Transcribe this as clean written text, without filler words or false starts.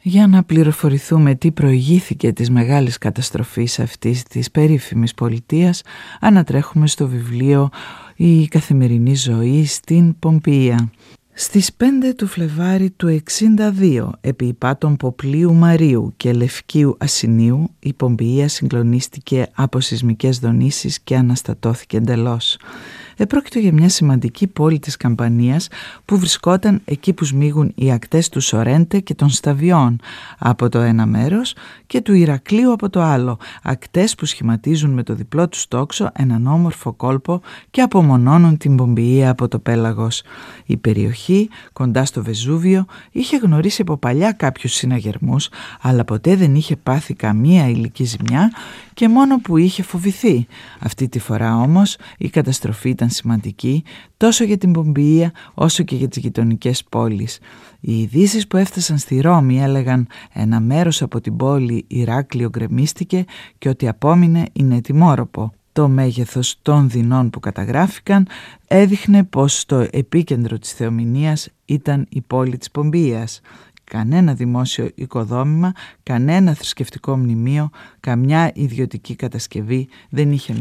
Για να πληροφορηθούμε τι προηγήθηκε της μεγάλης καταστροφής αυτής της περίφημης πολιτείας, ανατρέχουμε στο βιβλίο «Η καθημερινή ζωή στην Πομπεΐα». Στις 5 του Φλεβάρι του 62, επί υπάτων Ποπλίου Μαρίου και Λευκίου Ασηνίου, η Πομπεΐα συγκλονίστηκε από σεισμικές δονήσεις και αναστατώθηκε εντελώς. Επρόκειτο για μια σημαντική πόλη της Καμπανίας που βρισκόταν εκεί που σμίγουν οι ακτές του Σορέντε και των Σταβιών από το ένα μέρος και του Ηρακλείου από το άλλο, ακτές που σχηματίζουν με το διπλό του τόξο έναν όμορφο κόλπο και απομονώνουν την Πομπεΐα από το πέλαγος. Η περιοχή κοντά στο Βεζούβιο είχε γνωρίσει από παλιά κάποιους συναγερμούς, αλλά ποτέ δεν είχε πάθει καμία υλική ζημιά και μόνο που είχε φοβηθεί. Αυτή τη φορά όμως η καταστροφή ήταν σημαντική τόσο για την Πομπεΐα όσο και για τις γειτονικές πόλεις. Οι ειδήσεις που έφτασαν στη Ρώμη έλεγαν ένα μέρος από την πόλη Ηράκλειο γκρεμίστηκε και ότι απόμεινε είναι τιμόρροπο. Το μέγεθος των δεινών που καταγράφηκαν έδειχνε πως στο επίκεντρο της θεομηνίας ήταν η πόλη της Πομπεΐας. Κανένα δημόσιο οικοδόμημα, κανένα θρησκευτικό μνημείο, καμιά ιδιωτική κατασκευή δεν είχε